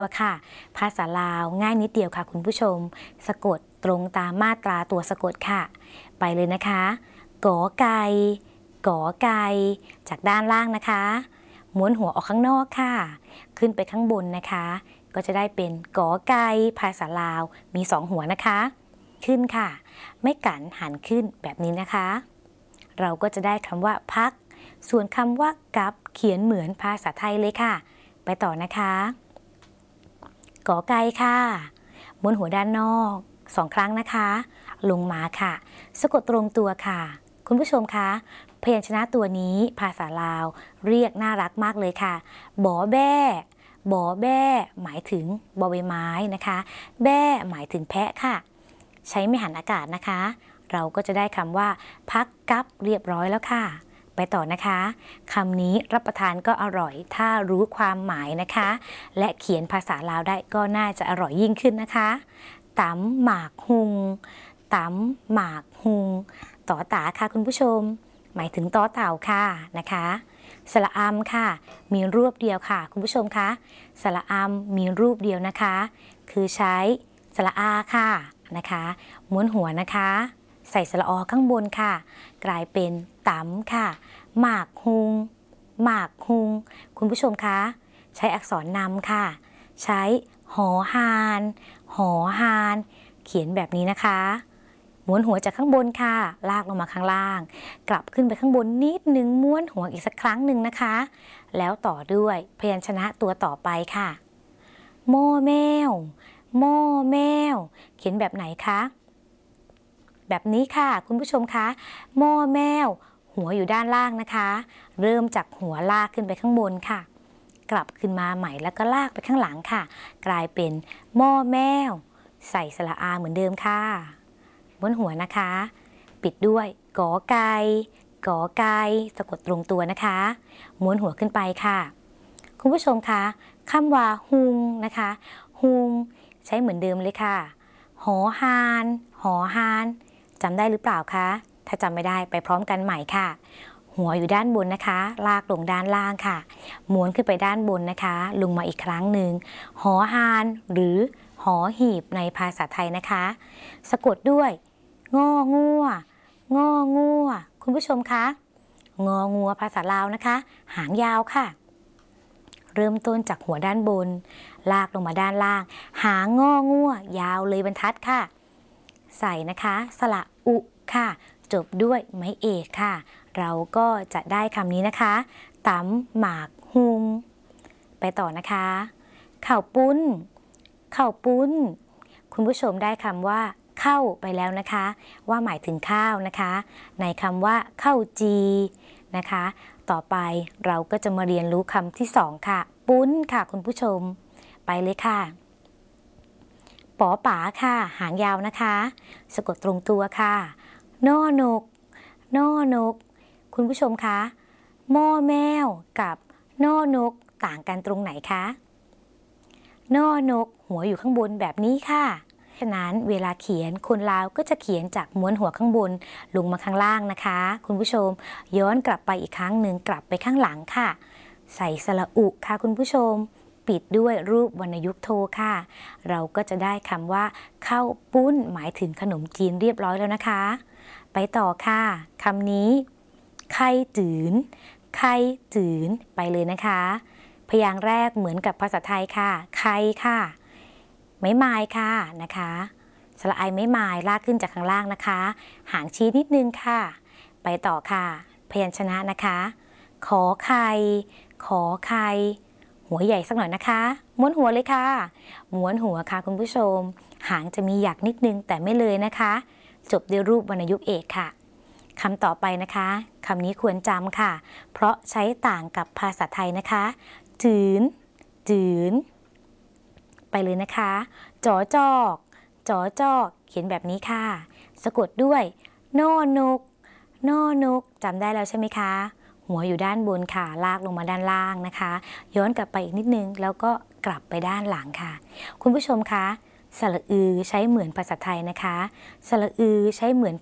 ค่ะภาษาลาวง่ายนิดเดียวค่ะคุณผู้ชมสะกดตรงตามมาตราตัวสะกดค่ะไปเลยนะคะกอไก่กอไก่จากด้านล่างนะคะม้วนหัวออกข้างนอกค่ะขึ้นไปข้างบนนะคะก็จะได้เป็นกอไก่ภาษาลาวมี2หัวนะคะขึ้นค่ะไม่กันหันขึ้นแบบนี้นะคะเราก็จะได้คำว่าพักส่วนคำว่ากับเขียนเหมือนภาษาไทยเลยค่ะไปต่อนะคะกอไก่ค่ะม้วนหัวด้านนอก2 ครั้งนะคะลงมาค่ะสะกดตรงตัวค่ะคุณผู้ชมคะพยัญชนะตัวนี้ภาษาลาวเรียกน่ารักมากเลยค่ะบอแบ้บอแบ้หมายถึงบอใบไม้นะคะแบ้หมายถึงแพะค่ะใช้ไม่หันอากาศนะคะเราก็จะได้คำว่าพักกับเรียบร้อยแล้วค่ะไปต่อนะคะคำนี้รับประทานก็อร่อยถ้ารู้ความหมายนะคะและเขียนภาษาลาวได้ก็น่าจะอร่อยยิ่งขึ้นนะคะตำหมากหุงตำหมากหุงต่อตาค่ะคุณผู้ชมหมายถึงต่อเต่าค่ะนะคะสระอำค่ะมีรูปเดียวค่ะคุณผู้ชมคะสระอำมีรูปเดียวนะคะคือใช้สระอาค่ะนะคะม้วนหัวนะคะใส่สระอข้างบนค่ะกลายเป็นตำค่ะหมากหุงหมากหุงคุณผู้ชมคะใช้อักษรนำค่ะใช้หอหานหอหานเขียนแบบนี้นะคะม้วนหัวจากข้างบนค่ะลากลงมาข้างล่างกลับขึ้นไปข้างบนนิดนึงม้วนหัวอีกสักครั้งหนึ่งนะคะแล้วต่อด้วยพยัญชนะตัวต่อไปค่ะหม้อแมวหม้อแมวเขียนแบบไหนคะแบบนี้ค่ะคุณผู้ชมคะหม้อแมวหัวอยู่ด้านล่างนะคะเริ่มจากหัวลากขึ้นไปข้างบนค่ะกลับขึ้นมาใหม่แล้วก็ลากไปข้างหลังค่ะกลายเป็นหม้อแมวใส่สระอาเหมือนเดิมค่ะบนหัวนะคะปิดด้วยกอไก่กอไก่สะกดตรงตัวนะคะม้วนหัวขึ้นไปค่ะคุณผู้ชมคะคำว่าหุงนะคะหุงใช้เหมือนเดิมเลยค่ะหอหานหอหานจำได้หรือเปล่าคะถ้าจำไม่ได้ไปพร้อมกันใหม่ค่ะหัวอยู่ด้านบนนะคะลากลงด้านล่างค่ะม้วนขึ้นไปด้านบนนะคะลงมาอีกครั้งหนึ่งหอหานหรือหอหีบในภาษาไทยนะคะสะกดด้วยงองัวงองัวคุณผู้ชมคะงองัวภาษาลาวนะคะหางยาวค่ะเริ่มต้นจากหัวด้านบนลากลงมาด้านล่างหางงองัวยาวเลยบรรทัดค่ะใส่นะคะสระอุค่ะจบด้วยไม้เอกค่ะเราก็จะได้คำนี้นะคะตำหมากหุงไปต่อนะคะข้าวปุ้นข้าวปุ้นคุณผู้ชมได้คำว่าเข้าไปแล้วนะคะว่าหมายถึงข้าวนะคะในคำว่าข้าวจีนะคะต่อไปเราก็จะมาเรียนรู้คำที่2ค่ะปุ้นค่ะคุณผู้ชมไปเลยค่ะปอป๋าค่ะหางยาวนะคะสะกดตรงตัวค่ะนอนกนอนกคุณผู้ชมคะหม้อแมวกับนอนกต่างกันตรงไหนคะนอนกหัวอยู่ข้างบนแบบนี้ค่ะฉะนั้นเวลาเขียนคนลาวก็จะเขียนจากม้วนหัวข้างบนลงมาข้างล่างนะคะคุณผู้ชมย้อนกลับไปอีกครั้งหนึ่งกลับไปข้างหลังค่ะใส่สระอุค่ะคุณผู้ชมปิดด้วยรูปวรรณยุกต์โทค่ะเราก็จะได้คำว่าข้าวปุ้นหมายถึงขนมจีนเรียบร้อยแล้วนะคะไปต่อค่ะคำนี้ไข่จืนไข่จืนไปเลยนะคะพยางค์แรกเหมือนกับภาษาไทยค่ะไข่ค่ะไม้ไม้ค่ะนะคะสระไอไม้ไม้ลากขึ้นจากข้างล่างนะคะหางชี้นิดนึงค่ะไปต่อค่ะพยัญชนะนะคะขอไข่ขอไข่หัวใหญ่สักหน่อยนะคะม้วนหัวเลยค่ะม้วนหัวค่ะคุณผู้ชมหางจะมีหยักนิดนึงแต่ไม่เลยนะคะจบด้วยรูปวรรณยุกต์เอกค่ะคำต่อไปนะคะคำนี้ควรจำค่ะเพราะใช้ต่างกับภาษาไทยนะคะจืนจืนไปเลยนะคะจอจอกจอจอกเขียนแบบนี้ค่ะสะกดด้วยนอนกนอนกจำได้แล้วใช่ไหมคะหัวอยู่ด้านบนค่ะลากลงมาด้านล่างนะคะย้อนกลับไปอีกนิดนึงแล้วก็กลับไปด้านหลังค่ะคุณผู้ชมคะสระอือใช้เหมือนภาษาไทยนะคะสระอือใช้เหมือน